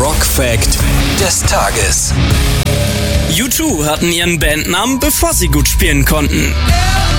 Rock-Fact des Tages. U2 hatten ihren Bandnamen, bevor sie gut spielen konnten.